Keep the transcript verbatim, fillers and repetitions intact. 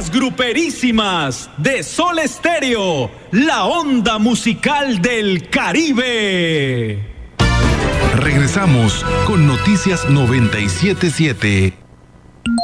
Las Gruperísimas de Sol Estéreo, la onda musical del Caribe. Regresamos con Noticias noventa y siete punto siete.